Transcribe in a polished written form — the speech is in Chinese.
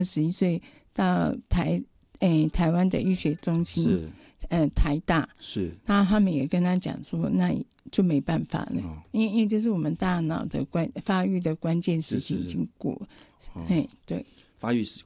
11岁到台湾的医学中心， 是台大， 是， 那他们也跟他讲说，那就没办法了，因为这是我们大脑的发育的关键时期已经过了，对， 发育